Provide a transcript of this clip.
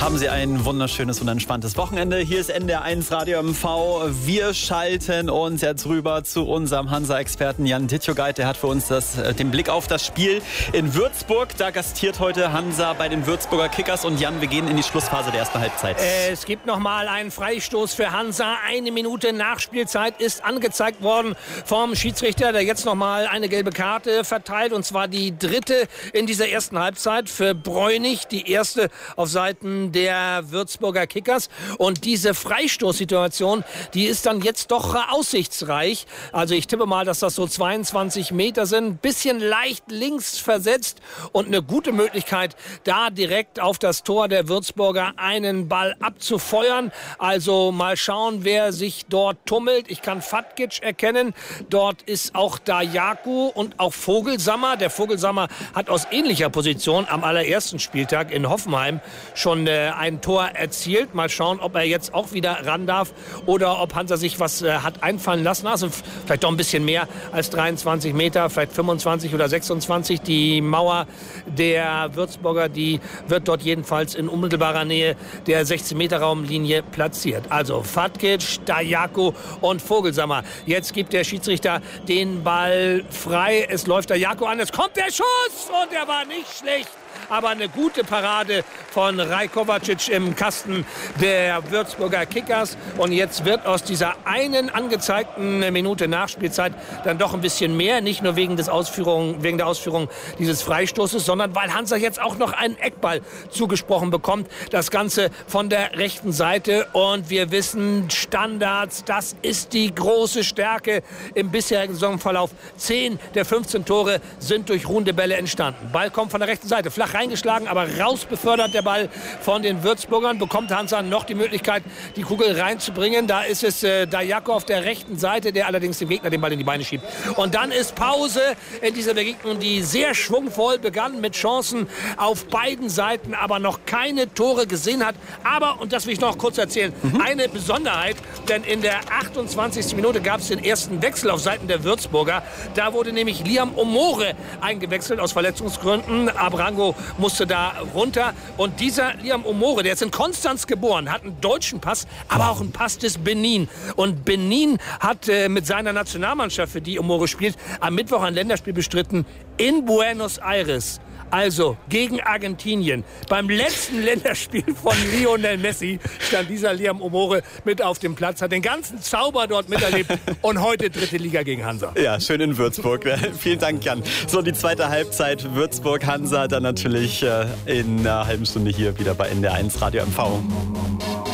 Haben Sie ein wunderschönes und entspanntes Wochenende. Hier ist NDR1 Radio MV. Wir schalten uns jetzt rüber zu unserem Hansa-Experten Jan Ditjogait. Der hat für uns den Blick auf das Spiel in Würzburg. Da gastiert heute Hansa bei den Würzburger Kickers. Und Jan, wir gehen in die Schlussphase der ersten Halbzeit. Es gibt nochmal einen Freistoß für Hansa. 1 Minute Nachspielzeit ist angezeigt worden vom Schiedsrichter, der jetzt nochmal eine gelbe Karte verteilt. Und zwar die 3. in dieser ersten Halbzeit für Bräunig. Die erste auf Seiten der Würzburger Kickers. Und diese Freistoßsituation, die ist dann jetzt doch aussichtsreich. Also ich tippe mal, dass das so 22 Meter sind. Bisschen leicht links versetzt und eine gute Möglichkeit, da direkt auf das Tor der Würzburger einen Ball abzufeuern. Also mal schauen, wer sich dort tummelt. Ich kann Fatkic erkennen. Dort ist auch Dajaku und auch Vogelsammer. Der Vogelsammer hat aus ähnlicher Position am allerersten Spieltag in Hoffenheim schon ein Tor erzielt. Mal schauen, ob er jetzt auch wieder ran darf oder ob Hansa sich was hat einfallen lassen. Also vielleicht doch ein bisschen mehr als 23 Meter, vielleicht 25 oder 26. Die Mauer der Würzburger, die wird dort jedenfalls in unmittelbarer Nähe der 16-Meter-Raumlinie platziert. Also Fatkic, Dajaku und Vogelsammer. Jetzt gibt der Schiedsrichter den Ball frei. Es läuft Dajaku an. Es kommt der Schuss und der war nicht schlecht. Aber eine gute Parade von Rajkovacic im Kasten der Würzburger Kickers. Und jetzt wird aus dieser einen angezeigten Minute Nachspielzeit dann doch ein bisschen mehr. Nicht nur wegen der Ausführung dieses Freistoßes, sondern weil Hansa jetzt auch noch einen Eckball zugesprochen bekommt. Das Ganze von der rechten Seite. Und wir wissen, Standards, das ist die große Stärke im bisherigen Saisonverlauf. 10 der 15 Tore sind durch ruhende Bälle entstanden. Ball kommt von der rechten Seite. Flach reingeschlagen, aber raus befördert der Ball von den Würzburgern. Bekommt Hansa noch die Möglichkeit, die Kugel reinzubringen. Da ist es Dajaku auf der rechten Seite, der allerdings dem Gegner den Ball in die Beine schiebt. Und dann ist Pause in dieser Begegnung, die sehr schwungvoll begann mit Chancen auf beiden Seiten, aber noch keine Tore gesehen hat. Aber, und das will ich noch kurz erzählen, eine Besonderheit, denn in der 28. Minute gab es den ersten Wechsel auf Seiten der Würzburger. Da wurde nämlich Liam Omore eingewechselt aus Verletzungsgründen. Abrango musste da runter. Und dieser Liam Omore, der ist in Konstanz geboren, hat einen deutschen Pass, aber auch einen Pass des Benin. Und Benin hat mit seiner Nationalmannschaft, für die Omore spielt, am Mittwoch ein Länderspiel bestritten in Buenos Aires. Also gegen Argentinien. Beim letzten Länderspiel von Lionel Messi stand dieser Liam Omore mit auf dem Platz, hat den ganzen Zauber dort miterlebt und heute 3. Liga gegen Hansa. Ja, schön in Würzburg. Vielen Dank, Jan. So, die zweite Halbzeit Würzburg-Hansa, dann natürlich in einer halben Stunde hier wieder bei NDR1 Radio MV.